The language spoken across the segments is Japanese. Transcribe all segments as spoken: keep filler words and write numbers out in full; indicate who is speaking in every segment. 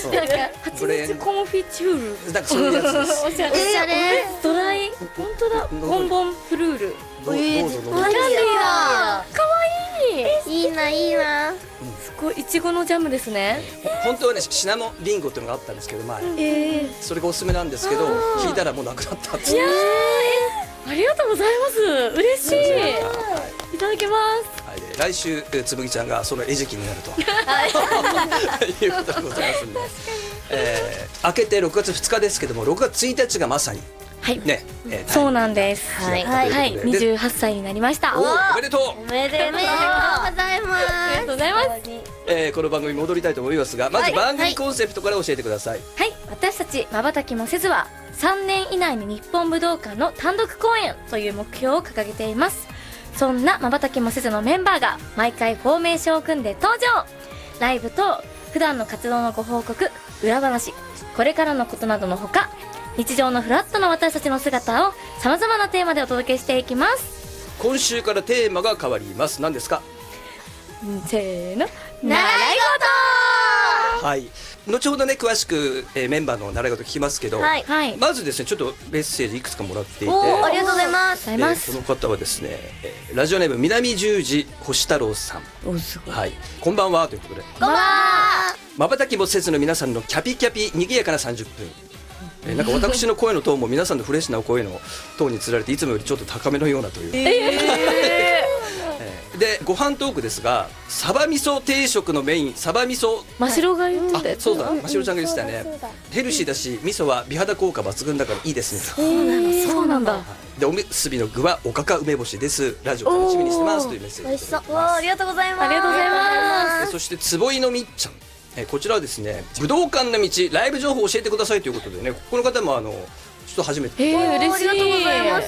Speaker 1: そう
Speaker 2: なんか蜂蜜コンフィチュール。
Speaker 1: なんかそういうやつです。
Speaker 2: おしゃれ。おしゃれ。ドライ。本当だ。ボンボンフルール。
Speaker 1: どうどうぞどうぞ。
Speaker 2: キャンディーだ。可愛い。
Speaker 3: いいないいな。
Speaker 2: すごいいちごのジャムですね。
Speaker 1: 本当はねシナモンリンゴっていうのがあったんですけど前。
Speaker 2: ええ。
Speaker 1: それがおすすめなんですけど聞いたらもうなくなったって。
Speaker 2: いやありがとうございます。嬉しい。いただきます。
Speaker 1: はい、来週つぶぎちゃんがその餌食になるということでございますんで、えー、明けてろくがつふつかですけどもろくがつついたちがまさに
Speaker 2: はい
Speaker 1: ね、えー、
Speaker 2: そうなんです。はいはいにじゅうはっさいになりました。
Speaker 1: おめでとう。
Speaker 3: おめでとうございます。
Speaker 2: ありがとうございます。
Speaker 1: えー、この番組戻りたいと思いますがまず番組コンセプトから教えてください。
Speaker 2: はい、私たちまばたきもせずはさんねん以内に日本武道館の単独公演という目標を掲げています。そんなまばたきもせずのメンバーが毎回フォーメーションを組んで登場。ライブと普段の活動のご報告、裏話、これからのことなどのほか日常のフラットな私たちの姿をさまざまなテーマでお届けしていきます。
Speaker 1: 今週からテーマが変わります。何ですか？
Speaker 2: せーの、
Speaker 3: 習い
Speaker 1: 事。はい、後ほどね詳しく、えー、メンバーの習い事聞きますけど、
Speaker 3: はい
Speaker 2: はい
Speaker 1: まずですねちょっとメッセージいくつかもらっていて、
Speaker 3: おありがとうございます。
Speaker 1: えー、この方はですね、えー、ラジオネーム南十字星太郎さん。
Speaker 2: おすごい。
Speaker 1: はい、こんばんはということで
Speaker 3: こんばんは。
Speaker 1: まばたきもせずの皆さんのキャピキャピにぎやかなさんじゅっぷん、えー、なんか私の声のトーンも皆さんのフレッシュな声のトーンにつられていつもよりちょっと高めのようなという、えーでご飯トークですがサバ味噌定食のメインサバ味噌
Speaker 2: 真白が言ってたやつ。
Speaker 1: そうだ真白ちゃんが言ってたね。ヘルシーだし味噌は美肌効果抜群だからいいですね。
Speaker 2: そうなんだ。
Speaker 1: でおむすびの具はおかか梅干しです。ラジオ楽しみにしてますというメッセージ。
Speaker 3: 美味しそう。わあありがとうございます。
Speaker 2: ありがとうございます。
Speaker 1: そして坪井のみっちゃん、えこちらはですね武道館の道ライブ情報を教えてくださいということでねこの方もあのちょっと初めて、
Speaker 2: えー、嬉しい。
Speaker 3: ありがとうございます。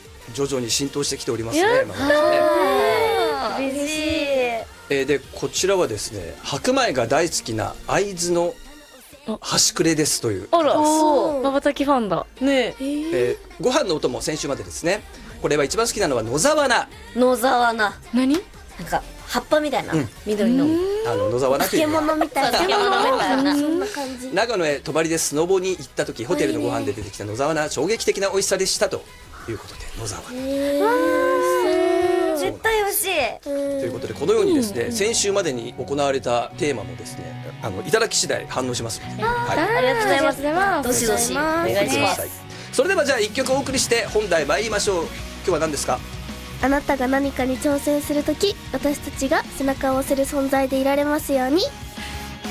Speaker 1: 徐々に浸透してきておりますね。まあ
Speaker 3: 嬉しい。
Speaker 1: えー、でこちらはですね白米が大好きな会津の端くれですという。
Speaker 2: あらまばたきファンだね。
Speaker 1: えー、ご飯のお供先週までですね。これは一番好きなのは野沢菜。
Speaker 3: 野沢菜。
Speaker 2: 何？
Speaker 3: なんか葉っぱみたいな、うん、緑の
Speaker 1: あの野沢菜という
Speaker 3: 漬物みたいな漬物みたいなそんな感じ。
Speaker 1: 長野へ泊まりでスノボに行った時ホテルのご飯で出てきた野沢菜衝撃的な美味しさでしたということで野沢菜。
Speaker 3: 絶対美味しい。
Speaker 1: ということでこのようにですね先週までに行われたテーマもですねあのいただき次第反応しますので、はい、
Speaker 3: ありがとうございます。どしどしお願いします。
Speaker 1: それではじゃあいっきょくお送りして本題参りましょう。今日は何ですか？
Speaker 4: あなたが何かに挑戦するとき私たちが背中を押せる存在でいられますように。